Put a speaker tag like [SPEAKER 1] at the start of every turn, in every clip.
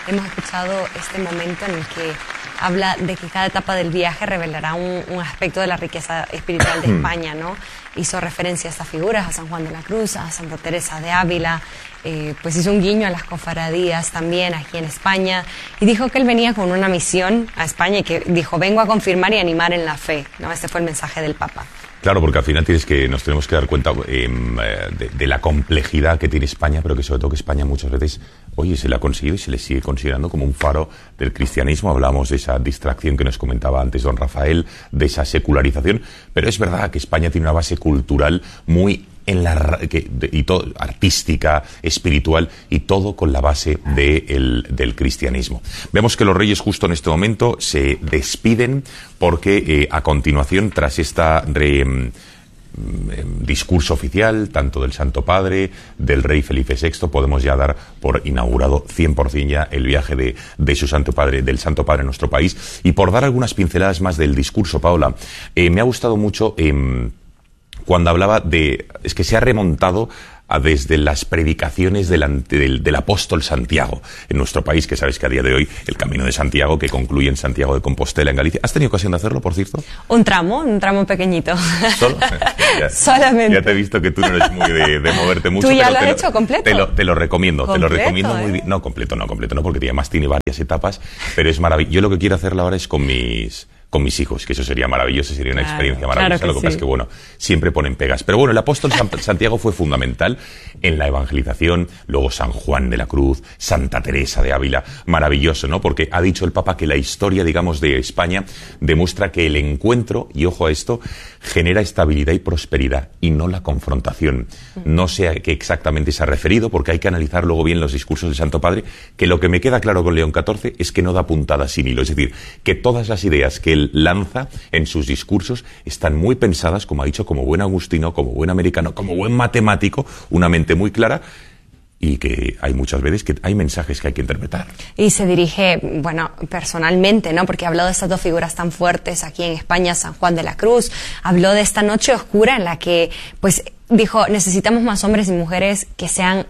[SPEAKER 1] hemos escuchado este momento en el que habla de que cada etapa del viaje revelará un aspecto de la riqueza espiritual de España, ¿no? Hizo referencia a estas figuras, a San Juan de la Cruz, a Santa Teresa de Ávila, pues hizo un guiño a las cofradías también aquí en España, y dijo que él venía con una misión a España y que dijo, vengo a confirmar y animar en la fe, ¿no? Este fue el mensaje del Papa.
[SPEAKER 2] Claro, porque al final nos tenemos que dar cuenta de la complejidad que tiene España, pero que sobre todo que España muchas veces, oye, se le ha conseguido y se le sigue considerando como un faro del cristianismo. Hablamos de esa distracción que nos comentaba antes don Rafael, de esa secularización, pero es verdad que España tiene una base cultural muy artística, espiritual, y todo con la base del cristianismo. Vemos que los reyes justo en este momento se despiden porque a continuación, tras esta discurso oficial, tanto del Santo Padre, del rey Felipe VI, podemos ya dar por inaugurado 100% ya el viaje de su Santo Padre, del Santo Padre a nuestro país. Y por dar algunas pinceladas más del discurso, Paula, me ha gustado mucho cuando hablaba es que se ha remontado desde las predicaciones del apóstol Santiago en nuestro país, que sabes que a día de hoy el Camino de Santiago, que concluye en Santiago de Compostela, en Galicia. ¿Has tenido ocasión de hacerlo, por cierto?
[SPEAKER 1] Un tramo pequeñito.
[SPEAKER 2] ¿Solo?
[SPEAKER 1] Solamente.
[SPEAKER 2] Ya te he visto que tú no eres muy de moverte mucho.
[SPEAKER 1] ¿Tú ya lo has hecho completo?
[SPEAKER 2] Te lo recomiendo.
[SPEAKER 1] ¿Completo,
[SPEAKER 2] te lo recomiendo muy bien. No, completo no, porque además tiene varias etapas, pero es maravilloso. Yo lo que quiero hacerlo ahora es con mis hijos, que eso sería maravilloso, sería una experiencia maravillosa.
[SPEAKER 1] Claro,
[SPEAKER 2] lo que pasa es que, bueno, siempre ponen pegas. Pero bueno, el apóstol Santiago fue fundamental en la evangelización, luego San Juan de la Cruz, Santa Teresa de Ávila, maravilloso, ¿no? Porque ha dicho el Papa que la historia, digamos, de España demuestra que el encuentro, y ojo a esto, genera estabilidad y prosperidad, y no la confrontación. No sé a qué exactamente se ha referido, porque hay que analizar luego bien los discursos del Santo Padre, que lo que me queda claro con León XIV es que no da puntadas sin hilo, es decir, que todas las ideas que él lanza en sus discursos están muy pensadas, como ha dicho, como buen agustino, como buen americano, como buen matemático, una mente muy clara, y que hay muchas veces que hay mensajes que hay que interpretar. Y
[SPEAKER 1] se dirige, bueno, personalmente, ¿no? Porque ha hablado de estas dos figuras tan fuertes aquí en España, San Juan de la Cruz, habló de esta noche oscura en la que, pues, dijo, necesitamos más hombres y mujeres que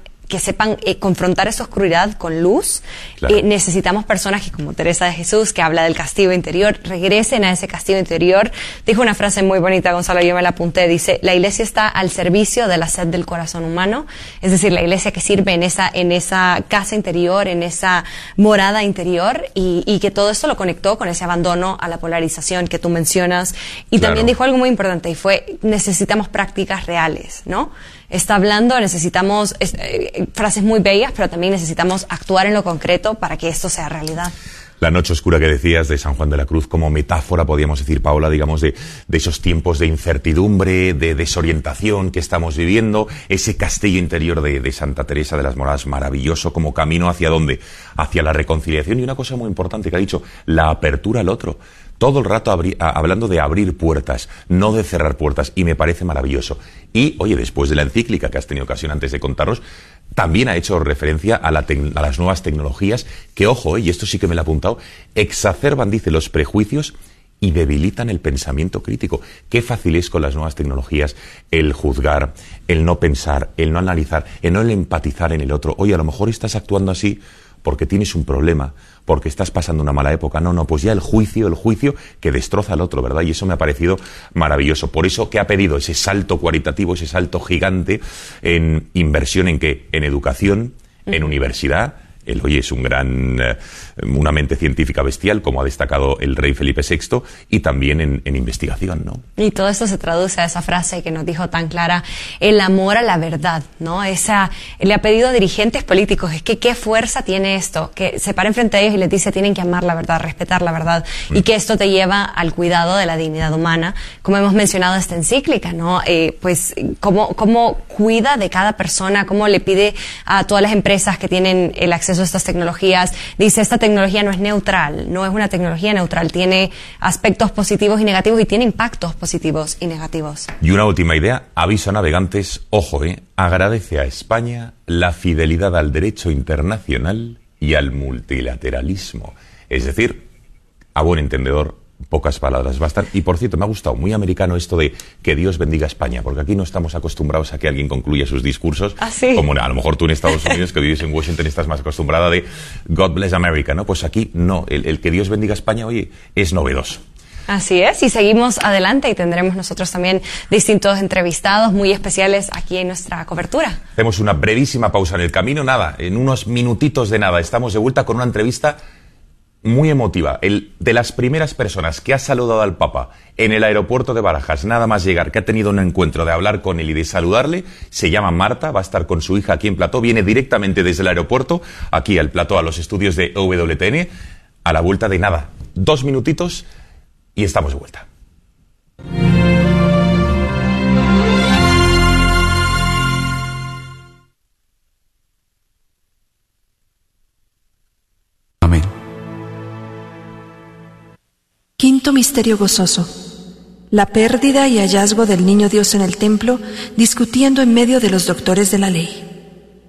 [SPEAKER 1] sepan confrontar esa oscuridad con luz. Claro. Necesitamos personas que, como Teresa de Jesús, que habla del castigo interior, regresen a ese castigo interior. Dijo una frase muy bonita, Gonzalo, yo me la apunté, dice, la iglesia está al servicio de la sed del corazón humano, es decir, la iglesia que sirve en esa casa interior, en esa morada interior, y que todo esto lo conectó con ese abandono a la polarización que tú mencionas. Y claro, también dijo algo muy importante, y fue, necesitamos prácticas reales, ¿no? Está hablando, necesitamos frases muy bellas, pero también necesitamos actuar en lo concreto para que esto sea realidad.
[SPEAKER 2] La noche oscura que decías de San Juan de la Cruz como metáfora, podríamos decir, Paula, digamos, de esos tiempos de incertidumbre, de desorientación que estamos viviendo, ese castillo interior de Santa Teresa de las Moradas, maravilloso, como camino hacia ¿dónde? Hacia la reconciliación. Y una cosa muy importante que ha dicho, la apertura al otro. Todo el rato hablando de abrir puertas, no de cerrar puertas, y me parece maravilloso. Y, oye, después de la encíclica que has tenido ocasión antes de contaros, también ha hecho referencia a las nuevas tecnologías que, ojo, y esto sí que me lo he apuntado, exacerban, dice, los prejuicios y debilitan el pensamiento crítico. Qué fácil es con las nuevas tecnologías el juzgar, el no pensar, el no analizar, el no empatizar en el otro. Oye, a lo mejor estás actuando así porque tienes un problema, porque estás pasando una mala época. No, pues ya el juicio que destroza al otro, ¿verdad? Y eso me ha parecido maravilloso. Por eso que ha pedido ese salto cualitativo, ese salto gigante en inversión en ¿qué? En educación, en universidad. Él, oye, es una mente científica bestial, como ha destacado el rey Felipe VI, y también en investigación, ¿no?
[SPEAKER 1] Y todo esto se traduce a esa frase que nos dijo tan clara, el amor a la verdad, ¿no? Le ha pedido a dirigentes políticos, es que qué fuerza tiene esto, que se paren frente a ellos y les dice, tienen que amar la verdad, respetar la verdad, y que esto te lleva al cuidado de la dignidad humana, como hemos mencionado esta encíclica, ¿no? Pues, cómo cuida de cada persona, cómo le pide a todas las empresas que tienen el acceso a estas tecnologías, dice, esta tecnología no es neutral, no es una tecnología neutral, tiene aspectos positivos y negativos y tiene impactos positivos y negativos.
[SPEAKER 2] Y una última idea, aviso a navegantes, ojo, agradece a España la fidelidad al derecho internacional y al multilateralismo, es decir, a buen entendedor, Pocas palabras bastan. Y por cierto, me ha gustado, muy americano esto de que Dios bendiga a España, porque aquí no estamos acostumbrados a que alguien concluya sus discursos.
[SPEAKER 1] ¿Ah, sí?
[SPEAKER 2] Como a lo mejor tú en Estados Unidos, que vives en Washington, estás más acostumbrada de God bless America, ¿no? Pues aquí no, el que Dios bendiga a España, oye, es novedoso.
[SPEAKER 1] Así es, y seguimos adelante y tendremos nosotros también distintos entrevistados muy especiales aquí en nuestra cobertura.
[SPEAKER 2] Hacemos una brevísima pausa en el camino, nada, en unos minutitos de nada, estamos de vuelta con una entrevista muy emotiva. De las primeras personas que ha saludado al Papa en el aeropuerto de Barajas, nada más llegar, que ha tenido un encuentro de hablar con él y de saludarle, se llama Marta, va a estar con su hija aquí en plató, viene directamente desde el aeropuerto, aquí al plató, a los estudios de WTN, a la vuelta de nada, 2 minutitos y estamos de vuelta.
[SPEAKER 3] Amén. Quinto misterio gozoso. La pérdida y hallazgo del niño Dios en el templo, discutiendo en medio de los doctores de la ley.